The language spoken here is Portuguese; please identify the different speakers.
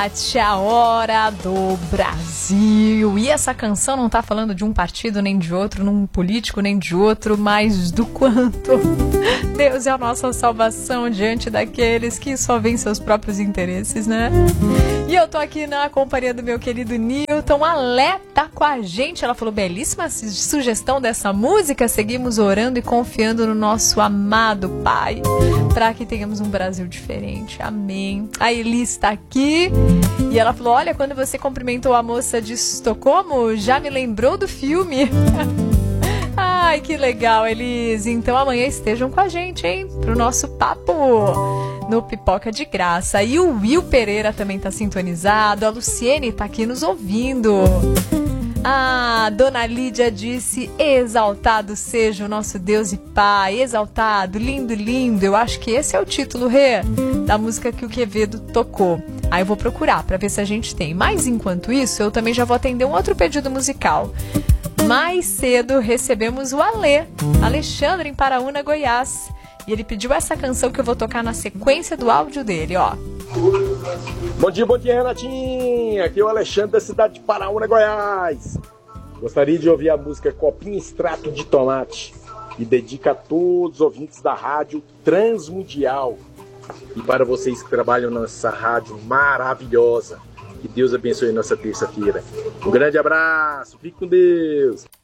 Speaker 1: A hora do Brasil. E essa canção não tá falando de um partido nem de outro, num político nem de outro, mas do quanto Deus é a nossa salvação diante daqueles que só veem seus próprios interesses, né? E eu tô aqui na companhia do meu querido Newton. A Lé tá com a gente. Ela falou, belíssima sugestão dessa música. Seguimos orando e confiando no nosso amado Pai, para que tenhamos um Brasil diferente. Amém. A Elis está aqui e ela falou, olha, quando você cumprimentou a moça de Estocolmo, já me lembrou do filme. Ai, que legal, Elis. Então amanhã estejam com a gente, hein? Pro nosso papo no Pipoca de Graça. E o Will Pereira também tá sintonizado. A Luciene tá aqui nos ouvindo. A Dona Lídia disse, exaltado seja o nosso Deus e Pai. Exaltado, lindo, lindo. Eu acho que esse é o título, Rê, da música que o Quevedo tocou. Aí eu vou procurar pra ver se a gente tem. Mas enquanto isso, eu também já vou atender um outro pedido musical. Mais cedo recebemos o Alexandre em Paraúna, Goiás. E ele pediu essa canção que eu vou tocar na sequência do áudio dele, ó.
Speaker 2: Bom dia, Renatinha. Aqui é o Alexandre da cidade de Paraúna, Goiás. Gostaria de ouvir a música Copinho Extrato de Tomate e dedica a todos os ouvintes da rádio Transmundial. E para vocês que trabalham nessa rádio maravilhosa, que Deus abençoe nossa terça-feira. Um grande abraço, fique com Deus.